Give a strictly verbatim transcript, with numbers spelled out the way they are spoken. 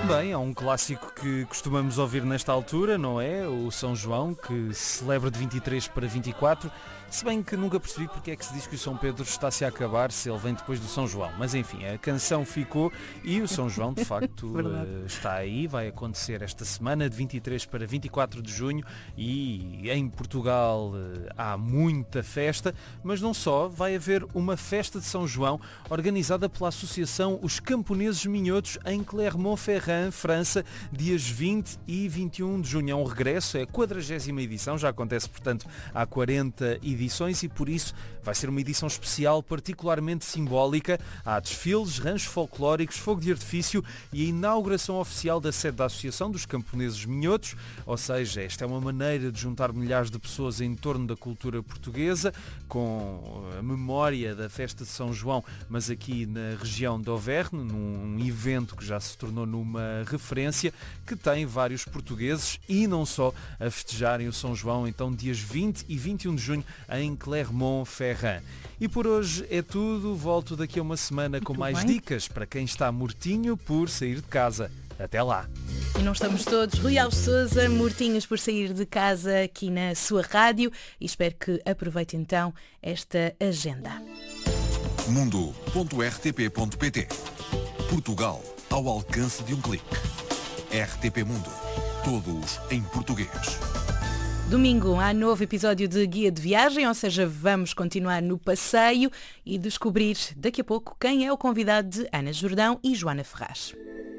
Bem, é um clássico que costumamos ouvir nesta altura, não é? O São João, que se celebra de vinte e três para vinte e quatro, se bem que nunca percebi porque é que se diz que o São Pedro está-se a acabar se ele vem depois do São João. Mas enfim, a canção ficou e o São João, de facto, uh, está aí, vai acontecer esta semana, de vinte e três para vinte e quatro de junho, e em Portugal uh, há muita festa, mas não só, vai haver uma festa de São João organizada pela Associação Os Camponeses Minhotos em Clermont-Ferrand, França, dias vinte e vinte e um de junho. É um regresso, é a quadragésima edição, já acontece, portanto, há quarenta edições e por isso vai ser uma edição especial particularmente simbólica. Há desfiles, ranchos folclóricos, fogo de artifício e a inauguração oficial da sede da Associação dos Camponeses Minhotos, ou seja, esta é uma maneira de juntar milhares de pessoas em torno da cultura portuguesa, com a memória da festa de São João, mas aqui na região de Auvergne, num evento que já se tornou numa referência, que tem vários portugueses e não só a festejarem o São João, então dias vinte e vinte e um de junho em Clermont-Ferrand. E por hoje é tudo, volto daqui a uma semana com mais bem. dicas para quem está mortinho por sair de casa. Até lá! E não estamos todos, Rui Alves Sousa, mortinhos por sair de casa aqui na sua rádio, e espero que aproveite então esta agenda. mundo ponto r t p ponto p t. Portugal ao alcance de um clique. R T P Mundo. Todos em português. Domingo há novo episódio de Guia de Viagem, ou seja, vamos continuar no passeio e descobrir daqui a pouco quem é o convidado de Ana Jordão e Joana Ferraz.